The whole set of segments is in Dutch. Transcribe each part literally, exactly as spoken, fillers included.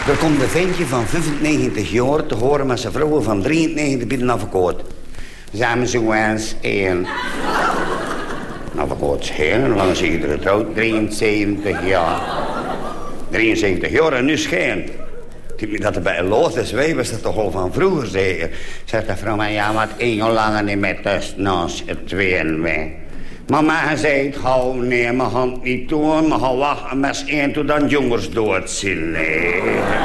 Er komt een ventje van vijfennegentig jaar te horen met zijn vrouw van drieënnegentig binnen afgekoord. Samen zo eens één. Afgekoord schelen, hoe lang is hij getrouwd? drieënzeventig jaar. drieënzeventig jaar en nu scheen. Dat er bij een lood is, wij was dat toch al van vroeger zeker. Zegt de vrouw, maar ja, wat één jaar langer niet met tussen ons, het tweeën wij. Mama zei, hou nee, mijn hand niet doen, maar hou wachten met één toe dan jongens dood zijn, nee.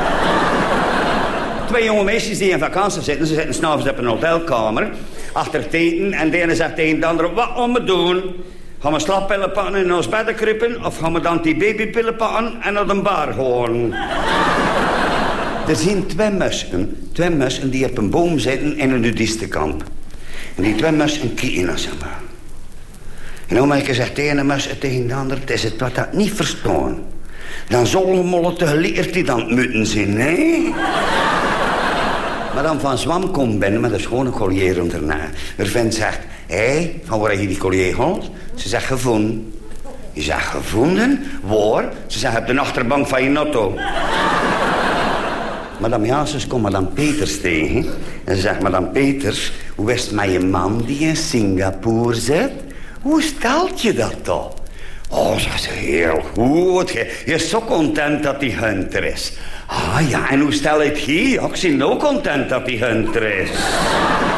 Twee jonge meisjes die in vakantie zitten, ze zitten s'avonds op een hotelkamer, achter het eten, en de ene zegt tegen de andere, wat gaan we doen? Gaan we slaappillen pakken en in ons bedden kruipen, of gaan we dan die babypillen pakken en naar de bar gaan? Er zijn twee mussen, twee mussen die op een boom zitten in een nudistenkamp. En die twee mussen kijken naar ze maar. En dan mag ik zeggen tegen de mus tegen de ander, het is het wat dat niet verstaan. Dan zullen mollen tegelijk die dan moeten zijn, nee? Madame van Zwam komt binnen met een schone collier erna. Er vent zegt, hé, hey, van waar heb je die collier gehaald? Ze zegt, gevonden. Je zegt, gevonden? Waar? Ze zegt, op de achterbank van je auto. Madame Janssens komt Madame Peters tegen. En ze zegt, Madame Peters, hoe is het met je man die in Singapore zit? Hoe stelt je dat toch? Oh, zegt ze, heel goed. Je, je is zo content dat die hunter is. Ah ja, en hoe stel je het hier? Ik ben ook content dat die hunter is.